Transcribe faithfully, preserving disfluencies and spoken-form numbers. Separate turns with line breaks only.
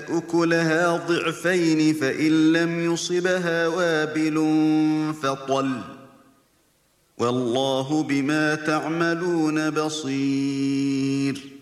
أكلها ضعفين فإن لم يصبها وابل فطل والله بما تعملون بصير